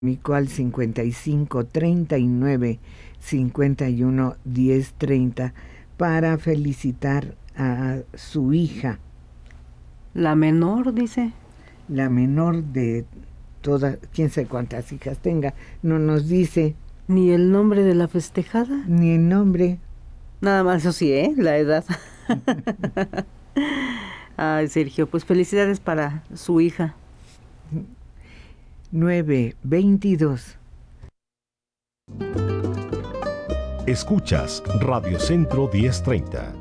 al 55 39 51 10 30 para felicitar a su hija. La menor, dice. La menor de todas, quién sabe cuántas hijas tenga, no nos dice. Ni el nombre de la festejada. Ni el nombre. Nada más, eso sí, la edad. Ay, Sergio, pues felicidades para su hija. 9:22. Escuchas Radio Centro 1030.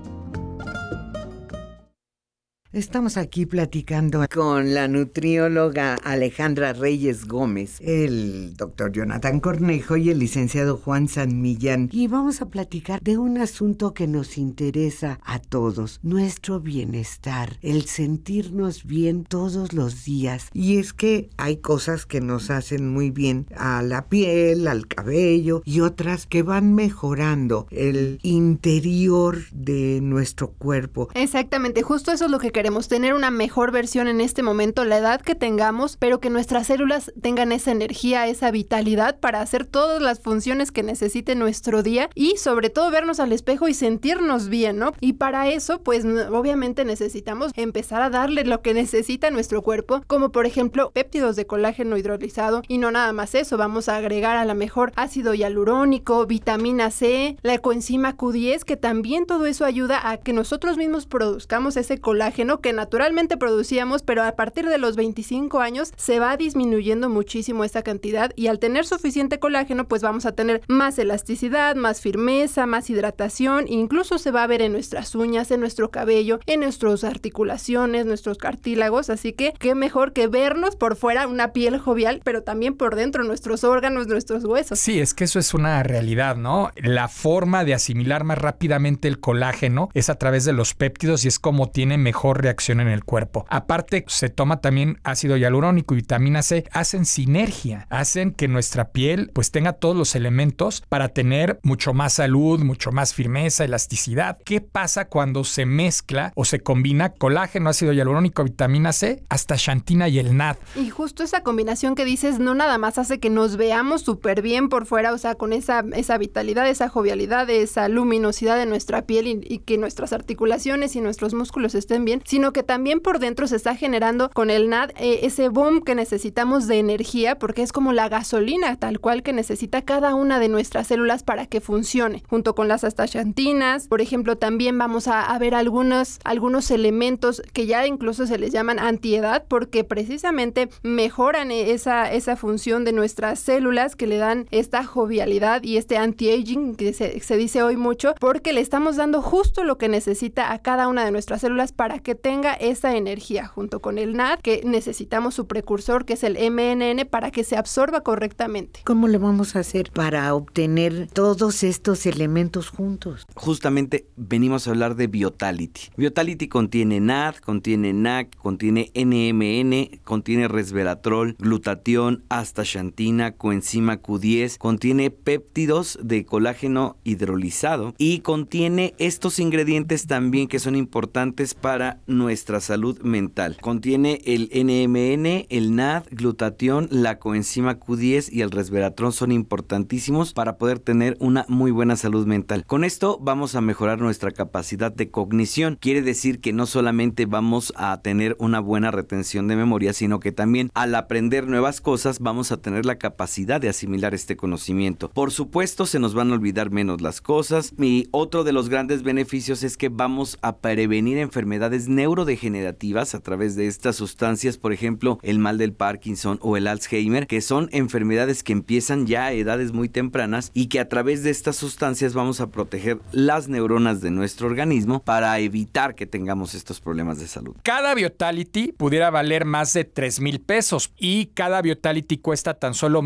Estamos aquí platicando con la nutrióloga Alejandra Reyes Gómez, el doctor Jonathan Cornejo y el licenciado Juan San Millán. Y vamos a platicar de un asunto que nos interesa a todos, nuestro bienestar, el sentirnos bien todos los días. Y es que hay cosas que nos hacen muy bien a la piel, al cabello, y otras que van mejorando el interior de nuestro cuerpo. Exactamente, justo eso es lo que queremos, tener una mejor versión en este momento, la edad que tengamos, pero que nuestras células tengan esa energía, esa vitalidad para hacer todas las funciones que necesite nuestro día y sobre todo vernos al espejo y sentirnos bien, ¿no? Y para eso, pues obviamente necesitamos empezar a darle lo que necesita nuestro cuerpo, como por ejemplo péptidos de colágeno hidrolizado, y no nada más eso, vamos a agregar a lo mejor ácido hialurónico, vitamina C, la coenzima Q10, que también todo eso ayuda a que nosotros mismos produzcamos ese colágeno que naturalmente producíamos, pero a partir de los 25 años se va disminuyendo muchísimo esta cantidad, y al tener suficiente colágeno pues vamos a tener más elasticidad, más firmeza, más hidratación, incluso se va a ver en nuestras uñas, en nuestro cabello, en nuestras articulaciones, nuestros cartílagos, así que qué mejor que vernos por fuera una piel jovial, pero también por dentro nuestros órganos, nuestros huesos. Sí, es que eso es una realidad, ¿no? La forma de asimilar más rápidamente el colágeno es a través de los péptidos y es como tiene mejor reacción en el cuerpo. Aparte, se toma también ácido hialurónico y vitamina C, hacen sinergia, hacen que nuestra piel pues tenga todos los elementos para tener mucho más salud, mucho más firmeza, elasticidad. ¿Qué pasa cuando se mezcla o se combina colágeno, ácido hialurónico, vitamina C, hasta xantina y el NAD? Y justo esa combinación que dices no nada más hace que nos veamos súper bien por fuera, o sea, con esa vitalidad, esa jovialidad, esa luminosidad de nuestra piel y que nuestras articulaciones y nuestros músculos estén bien, sino que también por dentro se está generando con el NAD ese boom que necesitamos de energía, porque es como la gasolina tal cual que necesita cada una de nuestras células para que funcione, junto con las astaxantinas. Por ejemplo, también vamos a ver algunos elementos que ya incluso se les llaman antiedad, porque precisamente mejoran esa función de nuestras células, que le dan esta jovialidad y este anti-aging que se dice hoy mucho, porque le estamos dando justo lo que necesita a cada una de nuestras células para que tenga esa energía, junto con el NAD, que necesitamos su precursor, que es el MNN, para que se absorba correctamente. ¿Cómo le vamos a hacer para obtener todos estos elementos juntos? Justamente venimos a hablar de Vitality. Vitality contiene NAD, contiene NAC, contiene NMN, contiene resveratrol, glutatión, astaxantina, coenzima Q10, contiene péptidos de colágeno hidrolizado y contiene estos ingredientes también que son importantes para nuestra salud mental. Contiene el NMN, el NAD, glutatión, la coenzima Q10 y el resveratrol son importantísimos para poder tener una muy buena salud mental. Con esto vamos a mejorar nuestra capacidad de cognición. Quiere decir que no solamente vamos a tener una buena retención de memoria, sino que también al aprender nuevas cosas vamos a tener la capacidad de asimilar este conocimiento. Por supuesto, se nos van a olvidar menos las cosas, y otro de los grandes beneficios es que vamos a prevenir enfermedades neurodegenerativas a través de estas sustancias, por ejemplo, el mal del Parkinson o el Alzheimer, que son enfermedades que empiezan ya a edades muy tempranas y que a través de estas sustancias vamos a proteger las neuronas de nuestro organismo para evitar que tengamos estos problemas de salud. Cada Vitality pudiera valer más de 3,000 pesos y cada Vitality cuesta tan solo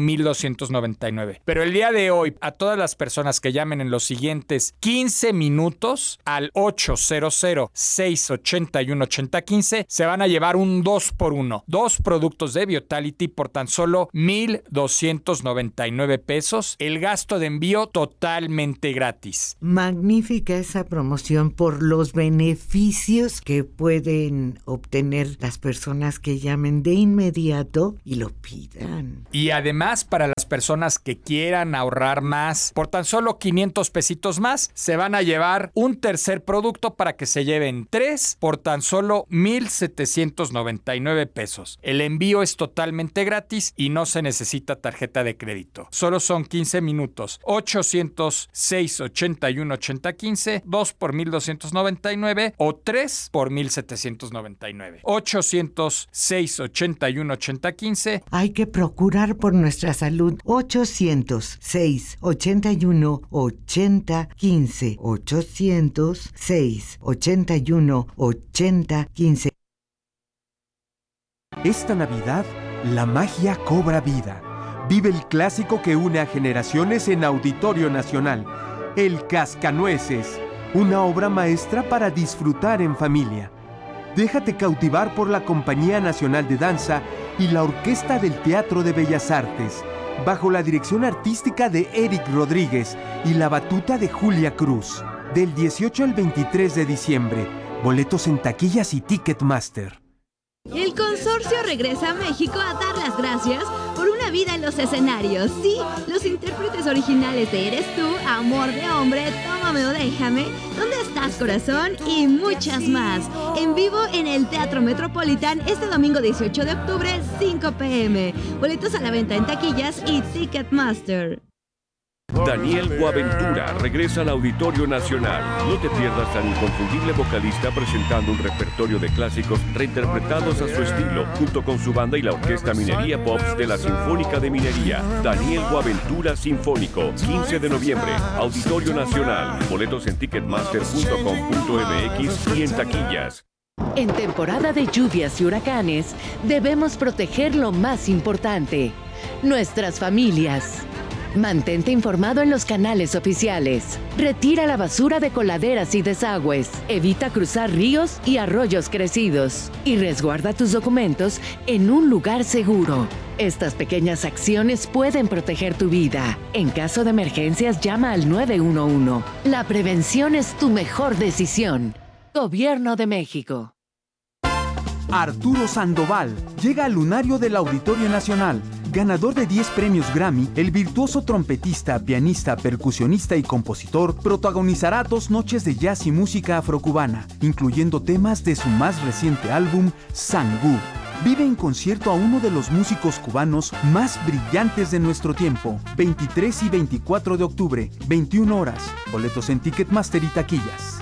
1,299. Pero el día de hoy, a todas las personas que llamen en los siguientes 15 minutos al 800-680 8015 se van a llevar un 2x1. 2 productos de Vitality por tan solo 1,299 pesos. El gasto de envío totalmente gratis. Magnífica esa promoción por los beneficios que pueden obtener las personas que llamen de inmediato y lo pidan. Y además, para las personas que quieran ahorrar más, por tan solo 500 pesitos más, se van a llevar un tercer producto para que se lleven 3 por tan solo 1,799 pesos. El envío es totalmente gratis y no se necesita tarjeta de crédito. Solo son 15 minutos. 800-681-8015, 2 por 1,299 o 3 por 1,799. 800-681-8015. Hay que procurar por nuestra salud. 800-681-8015. 800-681-8015. Esta Navidad, la magia cobra vida. Vive el clásico que une a generaciones en Auditorio Nacional, El Cascanueces, una obra maestra para disfrutar en familia. Déjate cautivar por la Compañía Nacional de Danza y la Orquesta del Teatro de Bellas Artes, bajo la dirección artística de Eric Rodríguez y la batuta de Julia Cruz. Del 18 al 23 de diciembre, boletos en taquillas y Ticketmaster. El consorcio regresa a México a dar las gracias por una vida en los escenarios. Sí, los intérpretes originales de Eres Tú, Amor de Hombre, Tómame o Déjame, ¿Dónde estás, corazón? Y muchas más. En vivo en el Teatro Metropolitan este domingo 18 de octubre, 5 p.m. Boletos a la venta en taquillas y Ticketmaster. Daniel Boaventura regresa al Auditorio Nacional. No te pierdas al inconfundible vocalista presentando un repertorio de clásicos reinterpretados a su estilo, junto con su banda y la Orquesta Minería Pops de la Sinfónica de Minería. Daniel Boaventura Sinfónico, 15 de noviembre, Auditorio Nacional. Boletos en ticketmaster.com.mx y en taquillas. En temporada de lluvias y huracanes, debemos proteger lo más importante: nuestras familias. Mantente informado en los canales oficiales. Retira la basura de coladeras y desagües. Evita cruzar ríos y arroyos crecidos. Y resguarda tus documentos en un lugar seguro. Estas pequeñas acciones pueden proteger tu vida. En caso de emergencias, llama al 911. La prevención es tu mejor decisión. Gobierno de México. Arturo Sandoval llega al lunario del Auditorio Nacional. Ganador de 10 premios Grammy, el virtuoso trompetista, pianista, percusionista y compositor protagonizará 2 noches de jazz y música afrocubana, incluyendo temas de su más reciente álbum, Sangú. Vive en concierto a uno de los músicos cubanos más brillantes de nuestro tiempo. 23 y 24 de octubre, 21 horas. Boletos en Ticketmaster y taquillas.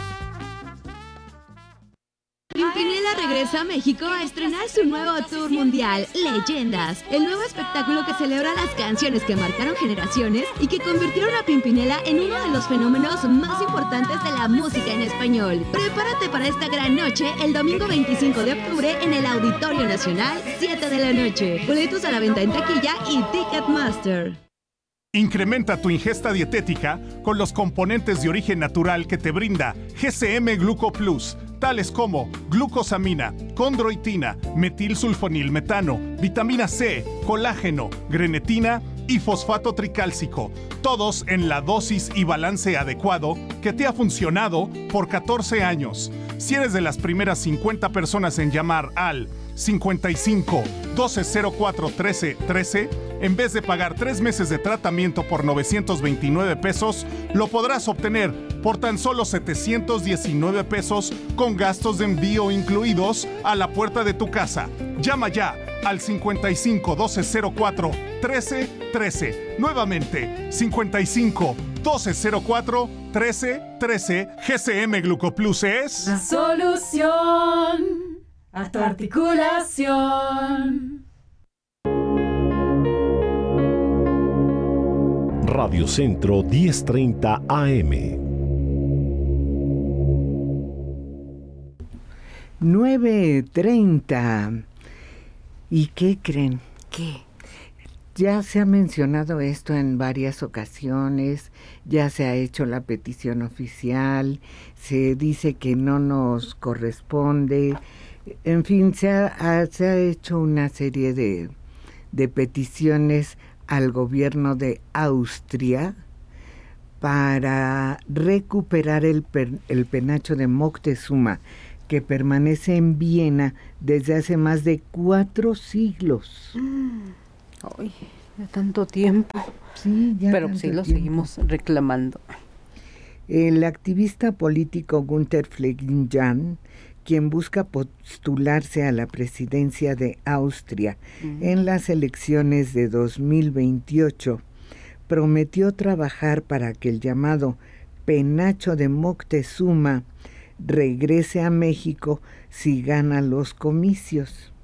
Pimpinela regresa a México a estrenar su nuevo tour mundial, Leyendas, el nuevo espectáculo que celebra las canciones que marcaron generaciones y que convirtieron a Pimpinela en uno de los fenómenos más importantes de la música en español. Prepárate para esta gran noche el domingo 25 de octubre en el Auditorio Nacional, 7 de la noche. Boletos a la venta en taquilla y Ticketmaster. Incrementa tu ingesta dietética con los componentes de origen natural que te brinda GCM Gluco Plus, tales como glucosamina, condroitina, metilsulfonilmetano, vitamina C, colágeno, grenetina y fosfato tricálcico, todos en la dosis y balance adecuado que te ha funcionado por 14 años. Si eres de las primeras 50 personas en llamar al 55 1204 13 13, en vez de pagar 3 meses de tratamiento por 929 pesos, lo podrás obtener por tan solo 719 pesos con gastos de envío incluidos a la puerta de tu casa. Llama ya al 55 1204 13 13. Nuevamente, 55 1204 13 13. GCM Glucoplus es la solución a tu articulación. Radio Centro 1030 AM. 9:30. ¿Y qué creen? ¿Qué? Ya se ha mencionado esto en varias ocasiones, ya se ha hecho la petición oficial, se dice que no nos corresponde, en fin, se ha hecho una serie de peticiones al gobierno de Austria para recuperar el penacho de Moctezuma, que permanece en Viena desde hace más de 4 siglos. Ay, de tanto tiempo. Sí, ya. Pero sí lo seguimos reclamando. El activista político Günther Fleggingen, quien busca postularse a la presidencia de Austria en las elecciones de 2028, prometió trabajar para que el llamado penacho de Moctezuma regrese a México si gana los comicios.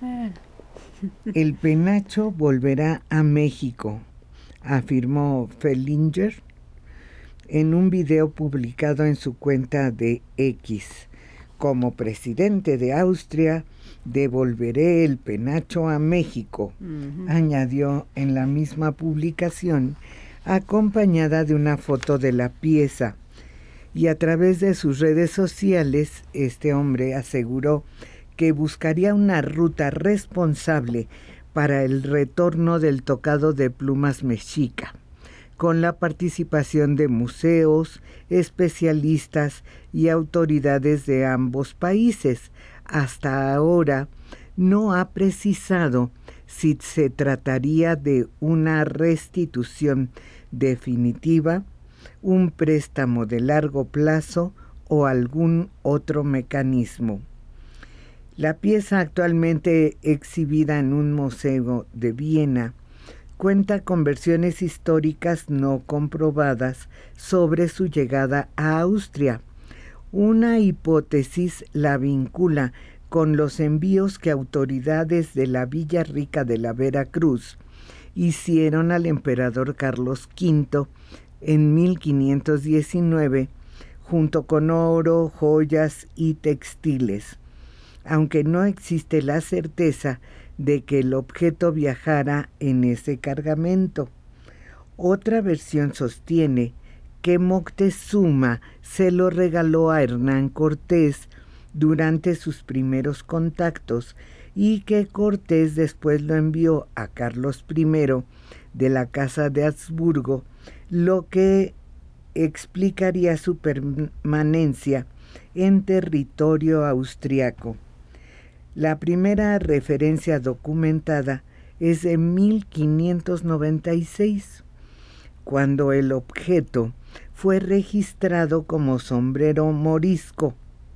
El penacho volverá a México, afirmó Fleggingen en un video publicado en su cuenta de X. Como presidente de Austria, devolveré el penacho a México, añadió en la misma publicación, acompañada de una foto de la pieza. Y a través de sus redes sociales, este hombre aseguró que buscaría una ruta responsable para el retorno del tocado de plumas mexica, con la participación de museos, especialistas y autoridades de ambos países. Hasta ahora no ha precisado si se trataría de una restitución definitiva, un préstamo de largo plazo o algún otro mecanismo. La pieza, actualmente exhibida en un museo de Viena, cuenta con versiones históricas no comprobadas sobre su llegada a Austria. Una hipótesis la vincula con los envíos que autoridades de la Villa Rica de la Veracruz hicieron al emperador Carlos V en 1519, junto con oro, joyas y textiles, aunque no existe la certeza de que el objeto viajara en ese cargamento. Otra versión sostiene que Moctezuma se lo regaló a Hernán Cortés durante sus primeros contactos y que Cortés después lo envió a Carlos I de la Casa de Habsburgo, lo que explicaría su permanencia en territorio austriaco. La primera referencia documentada es de 1596, cuando el objeto fue registrado como sombrero morisco.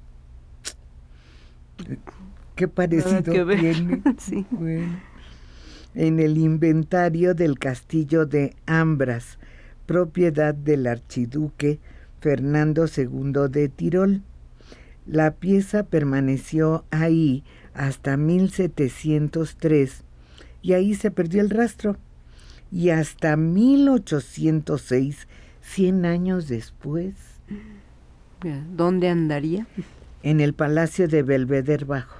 ¿Qué parecido tiene? Sí. Bueno, en el inventario del castillo de Ambras, propiedad del archiduque Fernando II de Tirol. La pieza permaneció ahí hasta 1703 y ahí se perdió el rastro. Y hasta 1806, 100 años después. ¿Dónde andaría? En el Palacio de Belvedere Bajo.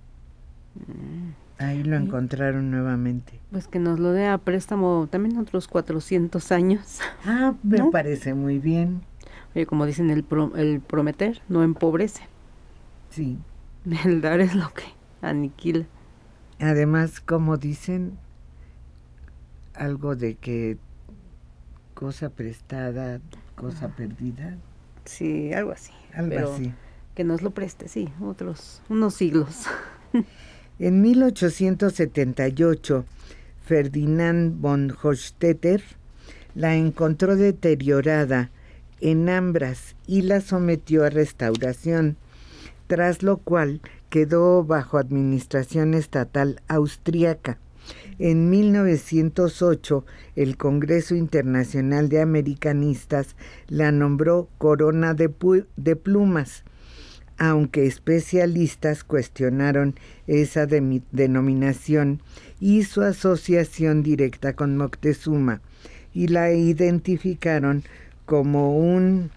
Ahí lo encontraron nuevamente. Pues que nos lo dé a préstamo también otros 400 años. Ah, me parece muy bien. Oye, como dicen, el prometer no empobrece. Sí. El dar es lo que aniquila. Además, como dicen, algo de que cosa prestada, cosa perdida. Sí, algo así. Algo así. Que nos lo preste, sí, unos siglos. En 1878, Ferdinand von Hochstetter la encontró deteriorada en Ambras y la sometió a restauración, tras lo cual quedó bajo administración estatal austríaca. En 1908, el Congreso Internacional de Americanistas la nombró corona de plumas, aunque especialistas cuestionaron esa denominación y su asociación directa con Moctezuma, y la identificaron como un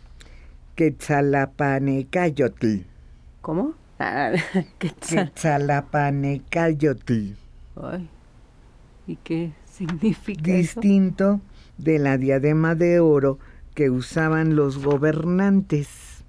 Quetzalapanecayotl. ¿Cómo? Quetzalapanecayotl. Ay, ¿y qué significa distinto de la diadema de oro que usaban los gobernantes.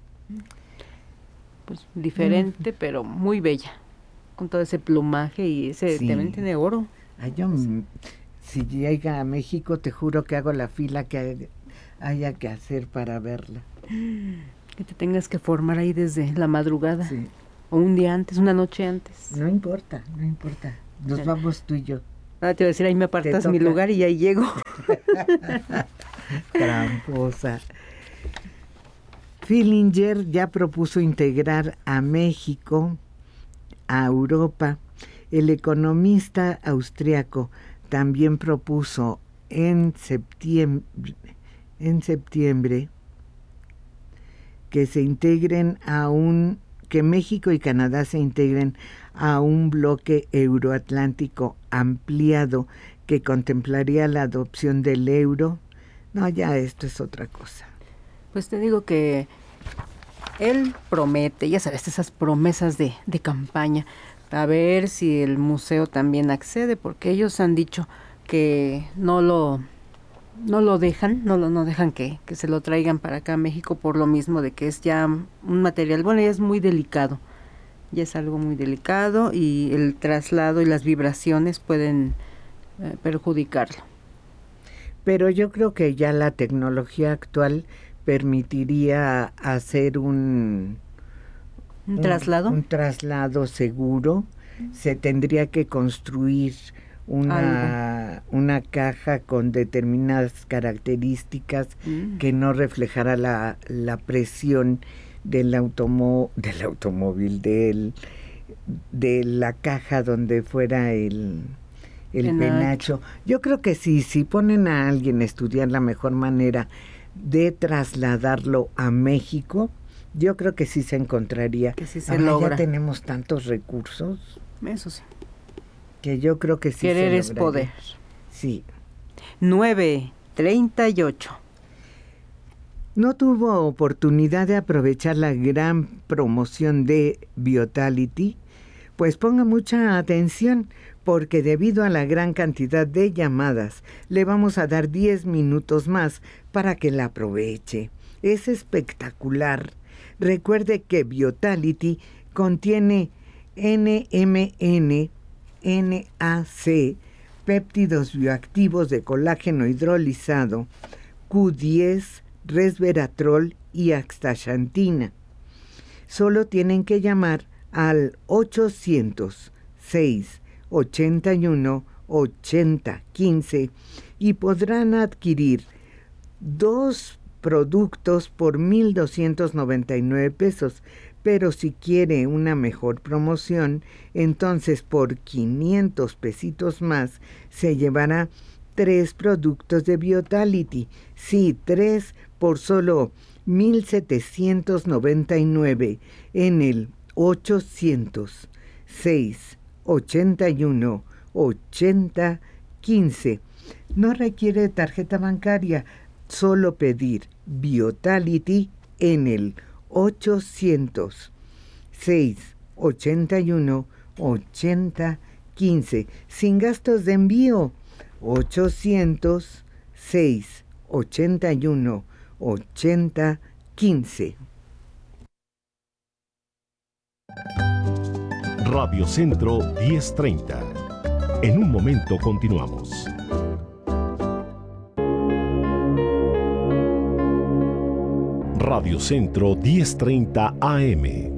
Pues diferente, pero muy bella, con todo ese plumaje y ese también tiene oro. Ay, si llega a México, te juro que hago la fila que haya que hacer para verla. Que te tengas que formar ahí desde la madrugada. Sí. O un día antes, una noche antes. No importa. Nos vamos tú y yo. Te voy a decir, ahí me apartas mi lugar y ahí llego. Tramposa. Fillinger ya propuso integrar a México a Europa. El economista austriaco también propuso en septiembre que se integren que México y Canadá se integren a un bloque euroatlántico ampliado que contemplaría la adopción del euro. No, ya esto es otra cosa. Pues te digo que él promete, ya sabes, esas promesas de campaña, a ver si el museo también accede, porque ellos han dicho que no lo dejan, no dejan que se lo traigan para acá a México por lo mismo de que es ya un material, bueno, ya es muy delicado, ya es algo muy delicado y el traslado y las vibraciones pueden perjudicarlo. Pero yo creo que ya la tecnología actual permitiría hacer un traslado seguro. Se tendría que construir una caja con determinadas características que no reflejara la presión del automóvil, de la caja donde fuera el penacho. Yo creo que si ponen a alguien a estudiar la mejor manera de trasladarlo a México, yo creo que sí se encontraría. Que sí se logra. Ya tenemos tantos recursos. Eso sí. Que yo creo que sí se lograría. Querer es poder. Sí. 9:38. No tuvo oportunidad de aprovechar la gran promoción de Vitality, pues ponga mucha atención, porque debido a la gran cantidad de llamadas, le vamos a dar 10 minutos más para que la aproveche. Es espectacular. Recuerde que Vitality contiene NMN, NAC, péptidos bioactivos de colágeno hidrolizado, Q10, resveratrol y astaxantina. Solo tienen que llamar al 800-681-8015 y podrán adquirir 2 productos por 1,299 pesos, pero si quiere una mejor promoción, entonces por 500 pesitos más se llevará 3 productos de Vitality. Sí, 3 por solo 1,799 en el 800-681-8015. No requiere tarjeta bancaria, solo pedir Vitality en el 800-681-8015 sin gastos de envío. 800-681-8015. Radio Centro 1030. En un momento continuamos. Radio Centro 1030 AM.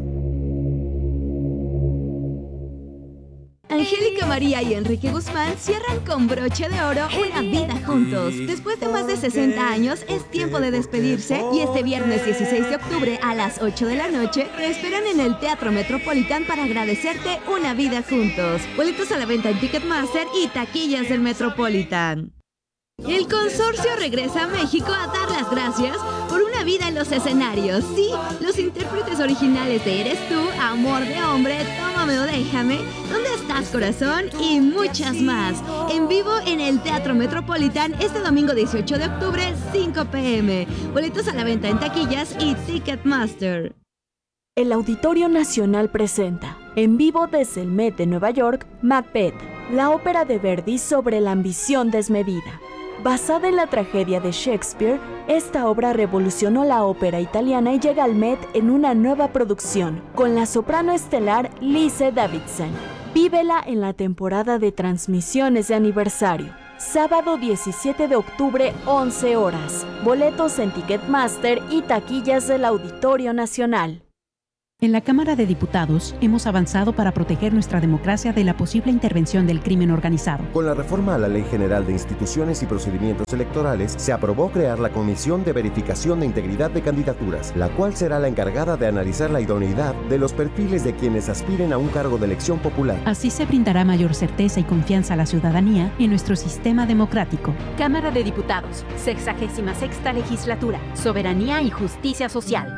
Angélica María y Enrique Guzmán cierran con broche de oro una vida juntos. Después de más de 60 años, es tiempo de despedirse y este viernes 16 de octubre a las 8 de la noche te esperan en el Teatro Metropolitan para agradecerte una vida juntos. Boletos a la venta en Ticketmaster y taquillas del Metropolitan. El consorcio regresa a México a dar las gracias por una vida en los escenarios. Sí, los intérpretes originales de Eres Tú, Amor de Hombre, Tómame o Déjame, ¿Dónde estás, corazón? Y muchas más. En vivo en el Teatro Metropolitan este domingo 18 de octubre, 5 p.m. Boletos a la venta en taquillas y Ticketmaster. El Auditorio Nacional presenta, en vivo desde el Met de Nueva York, Macbeth, la ópera de Verdi sobre la ambición desmedida. Basada en la tragedia de Shakespeare, esta obra revolucionó la ópera italiana y llega al Met en una nueva producción, con la soprano estelar Lise Davidsen. Vívela en la temporada de transmisiones de aniversario. Sábado 17 de octubre, 11 horas. Boletos en Ticketmaster y taquillas del Auditorio Nacional. En la Cámara de Diputados hemos avanzado para proteger nuestra democracia de la posible intervención del crimen organizado. Con la reforma a la Ley General de Instituciones y Procedimientos Electorales, se aprobó crear la Comisión de Verificación de Integridad de Candidaturas, la cual será la encargada de analizar la idoneidad de los perfiles de quienes aspiren a un cargo de elección popular. Así se brindará mayor certeza y confianza a la ciudadanía en nuestro sistema democrático. Cámara de Diputados, 66ª Legislatura, Soberanía y Justicia Social.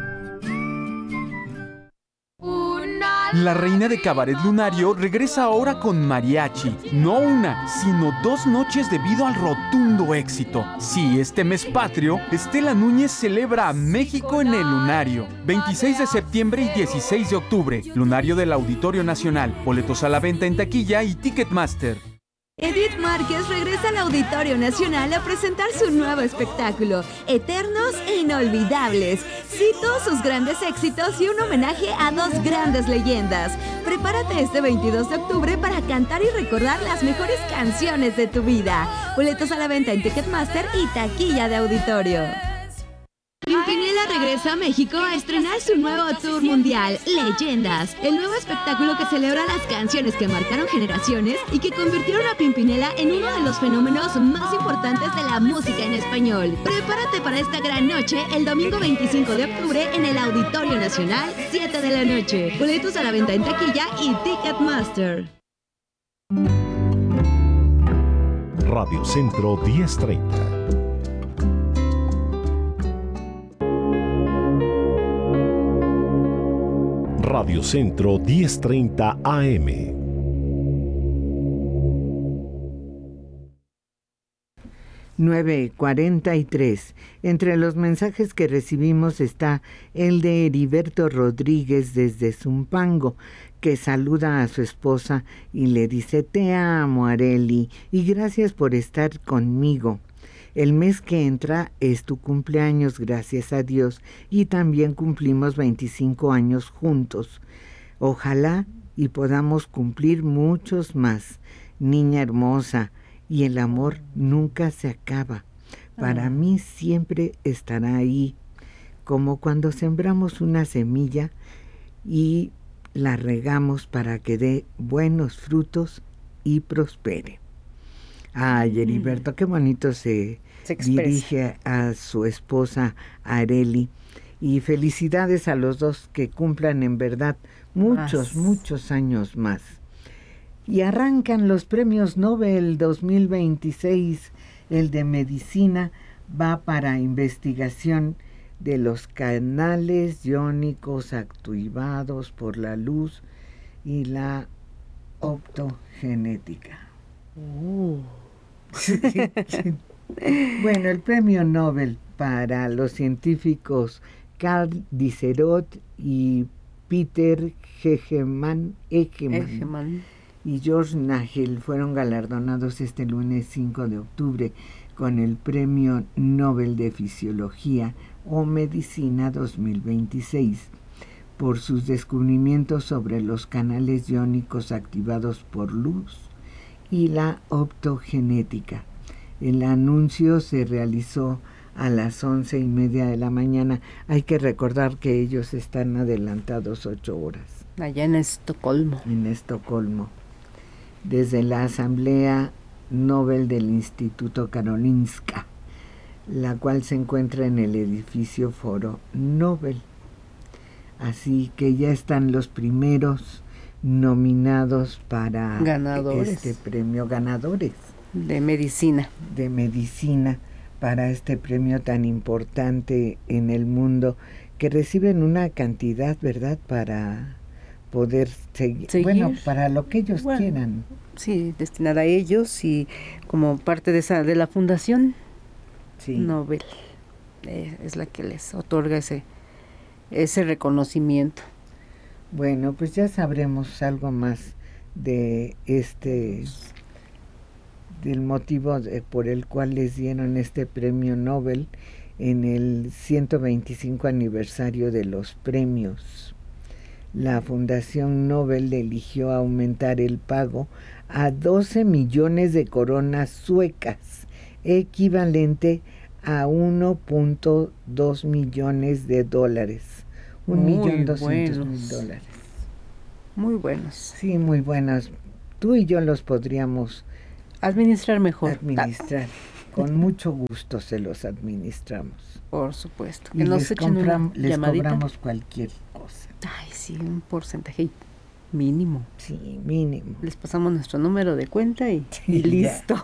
La reina de Cabaret Lunario regresa ahora con mariachi. No una, sino 2 noches debido al rotundo éxito. Sí, este mes patrio, Estela Núñez celebra a México en el Lunario. 26 de septiembre y 16 de octubre. Lunario del Auditorio Nacional. Boletos a la venta en taquilla y Ticketmaster. Edith Márquez regresa al Auditorio Nacional a presentar su nuevo espectáculo, Eternos e Inolvidables. Cito sus grandes éxitos y un homenaje a 2 grandes leyendas. Prepárate este 22 de octubre para cantar y recordar las mejores canciones de tu vida. Boletos a la venta en Ticketmaster y taquilla de auditorio. Pimpinela regresa a México a estrenar su nuevo tour mundial, Leyendas, el nuevo espectáculo que celebra las canciones que marcaron generaciones y que convirtieron a Pimpinela en uno de los fenómenos más importantes de la música en español. Prepárate para esta gran noche el domingo 25 de octubre en el Auditorio Nacional, 7 de la noche. Boletos a la venta en taquilla y Ticketmaster. Radio Centro 1030. Radio Centro 1030 AM. (9:43). Entre los mensajes que recibimos está el de Heriberto Rodríguez desde Zumpango, que saluda a su esposa y le dice: te amo, Areli, y gracias por estar conmigo. El mes que entra es tu cumpleaños, gracias a Dios, y también cumplimos 25 años juntos. Ojalá y podamos cumplir muchos más, niña hermosa, y el amor nunca se acaba. Para mí siempre estará ahí, como cuando sembramos una semilla y la regamos para que dé buenos frutos y prospere. Ay, Heriberto, qué bonito se dirige a su esposa Areli, y felicidades a los dos, que cumplan en verdad muchos años más. Y arrancan los premios Nobel 2026. El de medicina va para investigación de los canales iónicos activados por la luz y la optogenética. Bueno, el premio Nobel para los científicos Carl Diderot y Peter Hegemann y George Nagel fueron galardonados este lunes 5 de octubre con el Premio Nobel de Fisiología o Medicina 2026 por sus descubrimientos sobre los canales iónicos activados por luz y la optogenética. El anuncio se realizó a las 11:30 de la mañana. Hay que recordar que ellos están adelantados 8 horas. Allá en Estocolmo. En Estocolmo. Desde la Asamblea Nobel del Instituto Karolinska, la cual se encuentra en el edificio Foro Nobel. Así que ya están los primeros nominados para este premio, ganadores de medicina para este premio tan importante en el mundo, que reciben una cantidad, ¿verdad?, para poder seguir. Bueno, para lo que ellos quieran. Sí, destinada a ellos y como parte de la fundación Nobel, es la que les otorga ese reconocimiento. Bueno, pues ya sabremos algo más de este del motivo por el cual les dieron este premio Nobel en el 125 aniversario de los premios. La Fundación Nobel eligió aumentar el pago a 12 millones de coronas suecas, equivalente a 1.2 millones de dólares. $1.200.000. Muy buenos. Sí, muy buenos. Tú y yo los podríamos administrar mejor. Administrar. Con mucho gusto se los administramos. Por supuesto. Que nos echen una llamadita. Cobramos cualquier cosa. Ay, sí, un porcentaje mínimo. Sí, mínimo. Les pasamos nuestro número de cuenta y listo.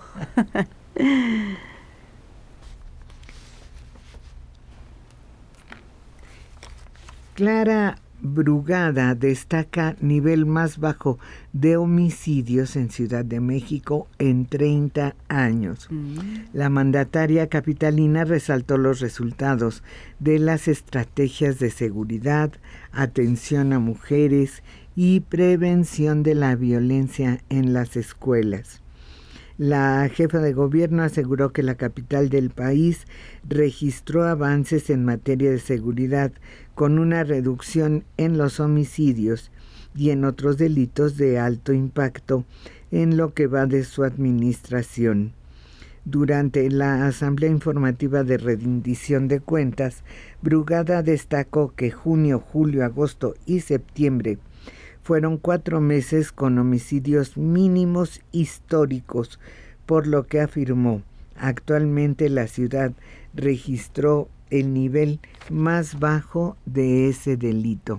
Clara Brugada destaca nivel más bajo de homicidios en Ciudad de México en 30 años. La mandataria capitalina resaltó los resultados de las estrategias de seguridad, atención a mujeres y prevención de la violencia en las escuelas. La jefa de gobierno aseguró que la capital del país registró avances en materia de seguridad con una reducción en los homicidios y en otros delitos de alto impacto en lo que va de su administración. Durante la asamblea informativa de rendición de cuentas, Brugada destacó que junio, julio, agosto y septiembre fueron 4 meses con homicidios mínimos históricos, por lo que afirmó, actualmente la ciudad registró el nivel más bajo de ese delito,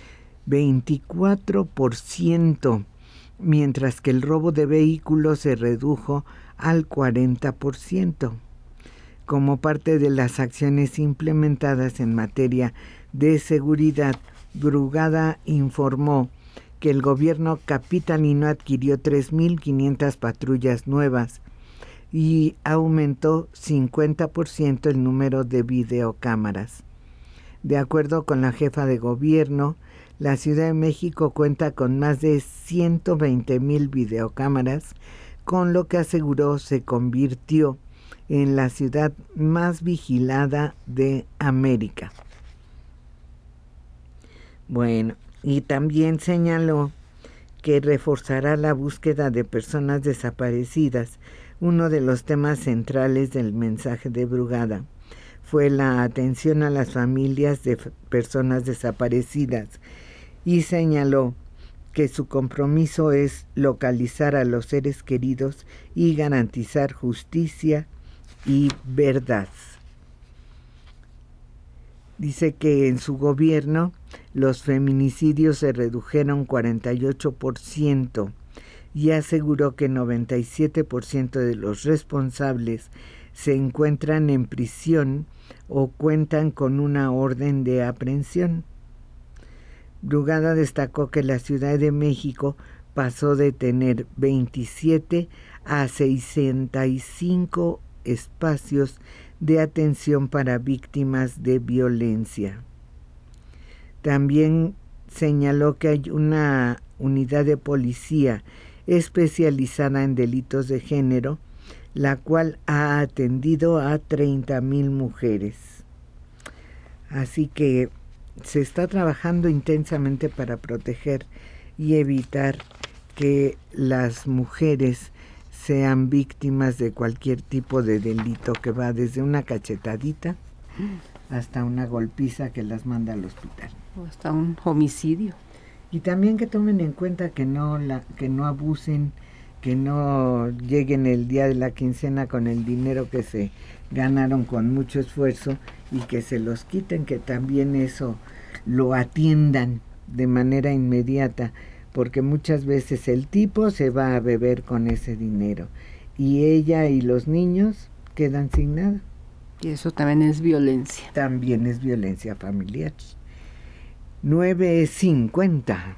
24%, mientras que el robo de vehículos se redujo al 40%. Como parte de las acciones implementadas en materia de seguridad, Brugada informó que el gobierno capitalino adquirió 3.500 patrullas nuevas y aumentó 50% el número de videocámaras. De acuerdo con la jefa de gobierno, la Ciudad de México cuenta con más de 120,000 videocámaras, con lo que aseguró se convirtió en la ciudad más vigilada de América. Bueno, y también señaló que reforzará la búsqueda de personas desaparecidas. Uno de los temas centrales del mensaje de Brugada fue la atención a las familias de personas desaparecidas y señaló que su compromiso es localizar a los seres queridos y garantizar justicia y verdad. Dice que en su gobierno los feminicidios se redujeron 48% y aseguró que 97% de los responsables se encuentran en prisión o cuentan con una orden de aprehensión. Brugada destacó que la Ciudad de México pasó de tener 27 a 65 espacios de atención para víctimas de violencia. También señaló que hay una unidad de policía especializada en delitos de género, la cual ha atendido a 30,000 mujeres. Así que se está trabajando intensamente para proteger y evitar que las mujeres sean víctimas de cualquier tipo de delito, que va desde una cachetadita hasta una golpiza que las manda al hospital. O hasta un homicidio. Y también que tomen en cuenta que no abusen, que no lleguen el día de la quincena con el dinero que se ganaron con mucho esfuerzo y que se los quiten, que también eso lo atiendan de manera inmediata, porque muchas veces el tipo se va a beber con ese dinero y ella y los niños quedan sin nada. Y eso también es violencia. También es violencia familiar. 9:50.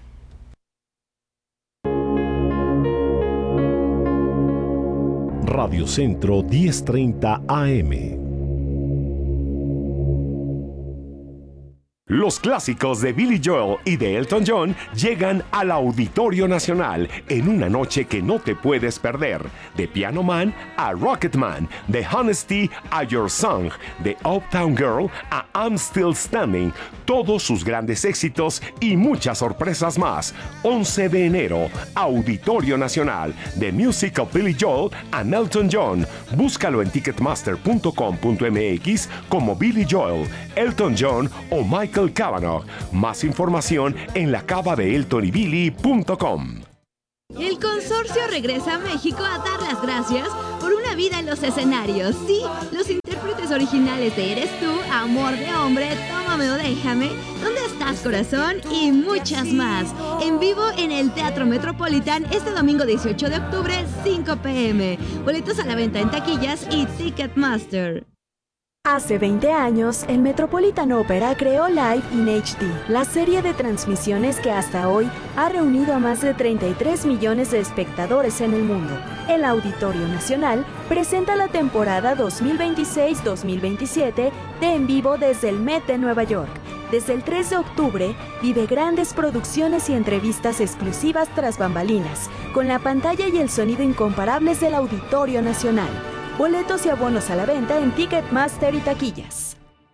Radio Centro 1030 AM. Los clásicos de Billy Joel y de Elton John llegan al Auditorio Nacional en una noche que no te puedes perder. De Piano Man a Rocket Man, de Honesty a Your Song, de Uptown Girl a I'm Still Standing, todos sus grandes éxitos y muchas sorpresas más. 11 de enero, Auditorio Nacional, de Music of Billy Joel a Elton John. Búscalo en ticketmaster.com.mx como Billy Joel, Elton John o Michael Cavanaugh. Más información en lacavadeeltonybilly.com. El consorcio regresa a México a dar las gracias por una vida en los escenarios. Sí, los intérpretes originales de Eres Tú, Amor de Hombre, Tómame o Déjame, ¿Dónde estás, corazón? Y muchas más. En vivo en el Teatro Metropolitan este domingo 18 de octubre, 5 p.m. Boletos a la venta en taquillas y Ticketmaster. Hace 20 años, el Metropolitan Opera creó Live in HD, la serie de transmisiones que hasta hoy ha reunido a más de 33 millones de espectadores en el mundo. El Auditorio Nacional presenta la temporada 2026-2027 de En Vivo desde el Met de Nueva York. Desde el 3 de octubre, vive grandes producciones y entrevistas exclusivas tras bambalinas, con la pantalla y el sonido incomparables del Auditorio Nacional. Boletos y abonos a la venta en Ticketmaster y taquillas.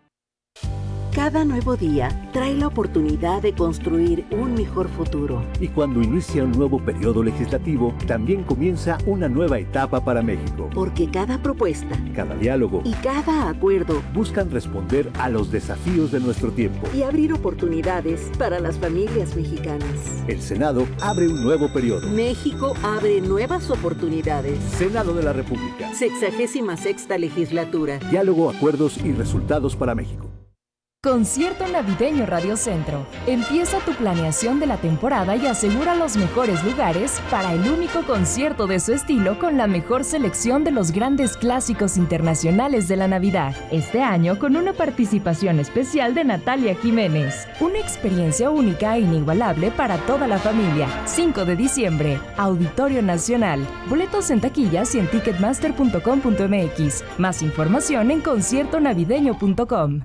Cada nuevo día trae la oportunidad de construir un mejor futuro. Y cuando inicia un nuevo periodo legislativo, también comienza una nueva etapa para México. Porque cada propuesta, cada diálogo y cada acuerdo buscan responder a los desafíos de nuestro tiempo y abrir oportunidades para las familias mexicanas. El Senado abre un nuevo periodo. México abre nuevas oportunidades. Senado de la República. 66ª legislatura. Diálogo, acuerdos y resultados para México. Concierto Navideño Radio Centro. Empieza tu planeación de la temporada y asegura los mejores lugares para el único concierto de su estilo con la mejor selección de los grandes clásicos internacionales de la Navidad. Este año con una participación especial de Natalia Jiménez. Una experiencia única e inigualable para toda la familia. 5 de diciembre, Auditorio Nacional. Boletos en taquillas y en ticketmaster.com.mx. Más información en conciertonavideño.com.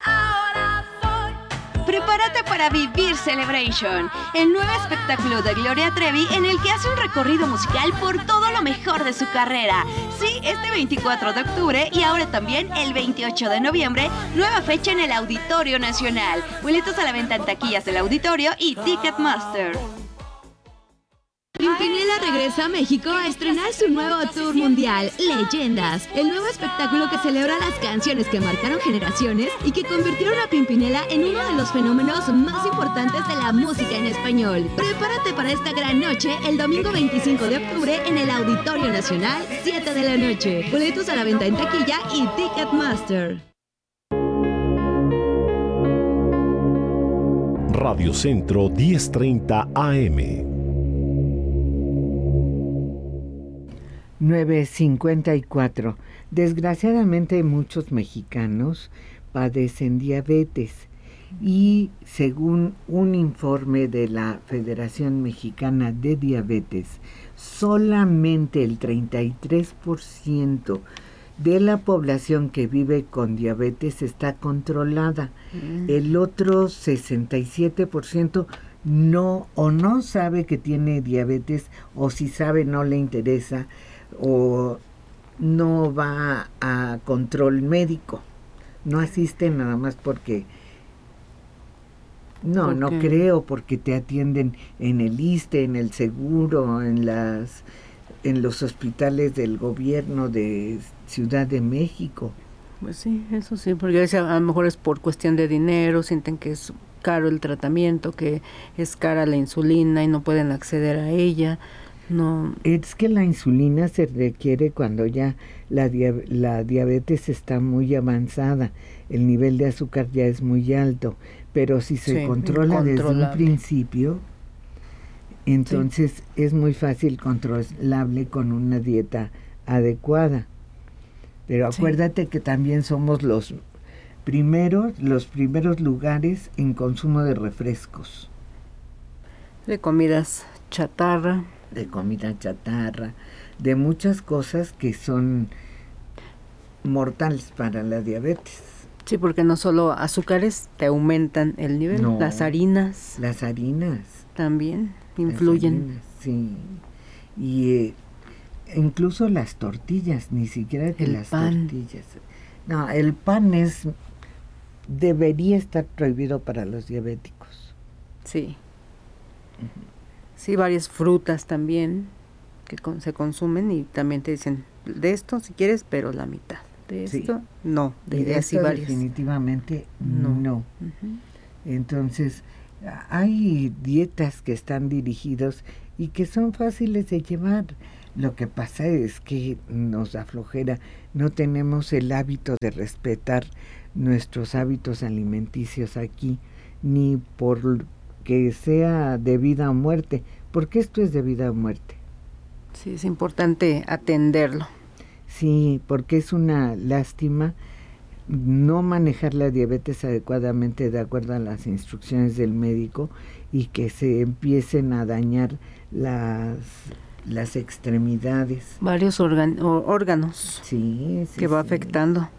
Prepárate para vivir Celebration, el nuevo espectáculo de Gloria Trevi en el que hace un recorrido musical por todo lo mejor de su carrera. Sí, este 24 de octubre y ahora también el 28 de noviembre, nueva fecha en el Auditorio Nacional. Boletos a la venta en taquillas del Auditorio y Ticketmaster. Pimpinela regresa a México a estrenar su nuevo tour mundial, Leyendas, el nuevo espectáculo que celebra las canciones que marcaron generaciones y que convirtieron a Pimpinela en uno de los fenómenos más importantes de la música en español. Prepárate para esta gran noche el domingo 25 de octubre en el Auditorio Nacional, 7 de la noche. Boletos a la venta en taquilla y Ticketmaster. Radio Centro 1030 AM. 9:54. Desgraciadamente muchos mexicanos padecen diabetes y según un informe de la Federación Mexicana de Diabetes, solamente el 33% de la población que vive con diabetes está controlada. El otro 67% no sabe que tiene diabetes, o si sabe no le interesa, o no va a control médico, no asiste nada más porque no creo, porque te atienden en el ISSSTE, en el seguro, en los hospitales del gobierno de Ciudad de México. Pues sí, eso sí, porque a lo mejor es por cuestión de dinero, sienten que es caro el tratamiento, que es cara la insulina y no pueden acceder a ella. No. Es que la insulina se requiere cuando ya la diabetes está muy avanzada, el nivel de azúcar ya es muy alto, pero si se controla desde un principio, entonces es muy fácil controlable con una dieta adecuada. Pero acuérdate que también somos los primeros lugares en consumo de refrescos. De comidas chatarra. De comida chatarra, de muchas cosas que son mortales para la diabetes. Sí, porque no solo azúcares te aumentan el nivel, No, las harinas. Las harinas. También influyen. Las harinas, sí. Y incluso las tortillas, ni siquiera que las tortillas. No, el pan debería estar prohibido para los diabéticos. Sí. Sí, varias frutas también que se consumen y también te dicen, de esto si quieres, pero la mitad. De esto, no. De esto varias. Definitivamente no. Entonces, hay dietas que están dirigidas y que son fáciles de llevar. Lo que pasa es que nos da flojera, no tenemos el hábito de respetar nuestros hábitos alimenticios aquí, ni por que sea de vida o muerte, porque esto es de vida o muerte. Sí, es importante atenderlo. Sí, porque es una lástima no manejar la diabetes adecuadamente de acuerdo a las instrucciones del médico y que se empiecen a dañar las extremidades. Varios órganos que va afectando.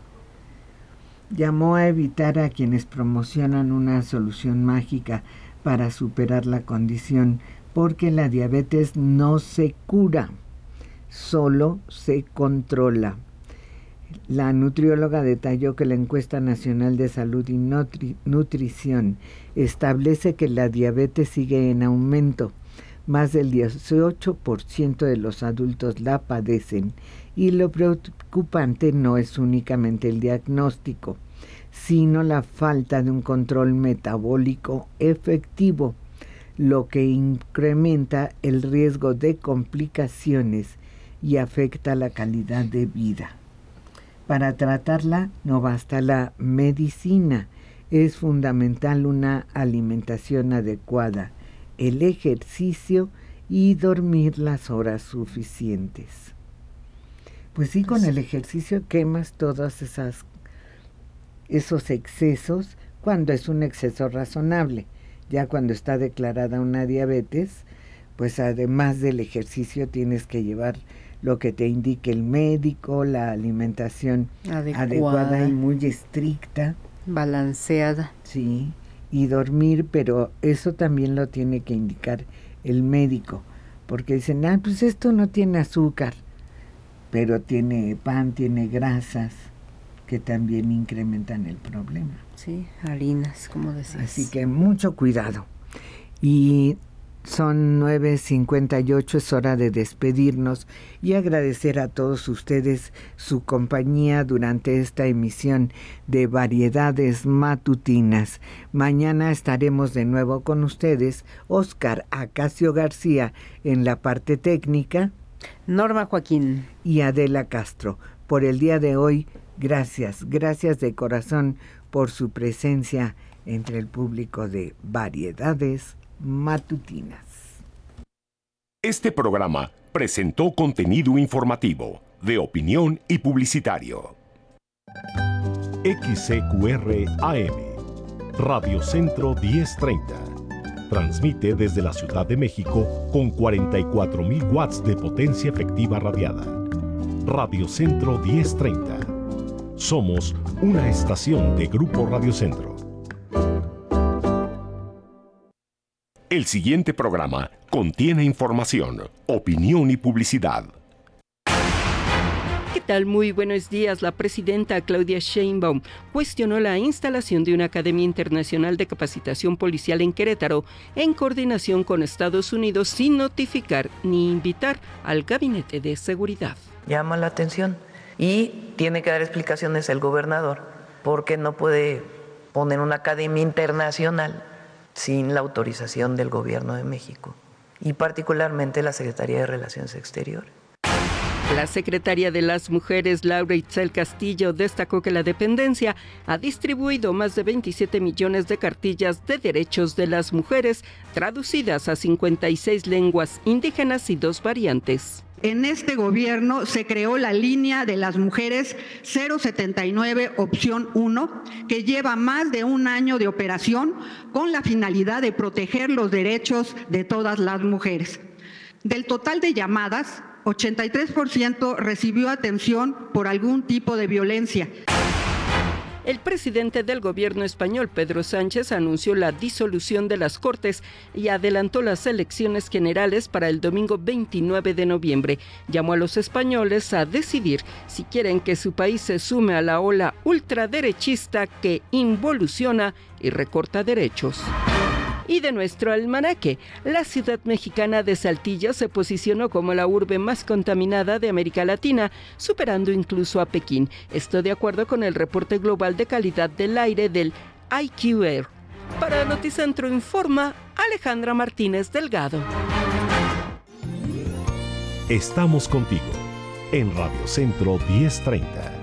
Llamó a evitar a quienes promocionan una solución mágica para superar la condición, porque la diabetes no se cura, solo se controla. La nutrióloga detalló que la encuesta nacional de salud y nutrición establece que la diabetes sigue en aumento. Más del 18% de los adultos la padecen y lo preocupante no es únicamente el diagnóstico, sino la falta de un control metabólico efectivo, lo que incrementa el riesgo de complicaciones y afecta la calidad de vida. Para tratarla no basta la medicina, es fundamental una alimentación adecuada, el ejercicio y dormir las horas suficientes. Pues sí, con el ejercicio quemas todos esos excesos cuando es un exceso razonable. Ya cuando está declarada una diabetes, pues además del ejercicio tienes que llevar lo que te indique el médico, la alimentación adecuada y muy estricta. Balanceada. Sí, y dormir, pero eso también lo tiene que indicar el médico, porque dicen, pues esto no tiene azúcar, pero tiene pan, tiene grasas, que también incrementan el problema. Sí, harinas, como decías. Así que mucho cuidado. Y son 9:58, es hora de despedirnos y agradecer a todos ustedes su compañía durante esta emisión de Variedades Matutinas. Mañana estaremos de nuevo con ustedes, Óscar Acacio García en la parte técnica, Norma Joaquín y Adela Castro. Por el día de hoy, gracias de corazón por su presencia entre el público de Variedades Matutinas. Este programa presentó contenido informativo, de opinión y publicitario. XCQR AM, Radio Centro 1030. Transmite desde la Ciudad de México con 44,000 watts de potencia efectiva radiada. Radio Centro 1030. Somos una estación de Grupo Radio Centro. El siguiente programa contiene información, opinión y publicidad. ¿Qué tal? Muy buenos días. La presidenta Claudia Sheinbaum cuestionó la instalación de una Academia Internacional de Capacitación Policial en Querétaro en coordinación con Estados Unidos sin notificar ni invitar al Gabinete de Seguridad. Llama la atención y tiene que dar explicaciones el gobernador porque no puede poner una academia internacional sin la autorización del Gobierno de México y particularmente la Secretaría de Relaciones Exteriores. La secretaria de las Mujeres, Laura Itzel Castillo, destacó que la dependencia ha distribuido más de 27 millones de cartillas de derechos de las mujeres, traducidas a 56 lenguas indígenas y 2 variantes. En este gobierno se creó la línea de las mujeres 079 opción 1, que lleva más de un año de operación con la finalidad de proteger los derechos de todas las mujeres. Del total de llamadas, 83% recibió atención por algún tipo de violencia. El presidente del gobierno español, Pedro Sánchez, anunció la disolución de las Cortes y adelantó las elecciones generales para el domingo 29 de noviembre. Llamó a los españoles a decidir si quieren que su país se sume a la ola ultraderechista que involuciona y recorta derechos. Y de nuestro almanaque, la ciudad mexicana de Saltillo se posicionó como la urbe más contaminada de América Latina, superando incluso a Pekín. Esto de acuerdo con el reporte global de calidad del aire del IQ Air. Para Noticentro informa Alejandra Martínez Delgado. Estamos contigo en Radio Centro 1030.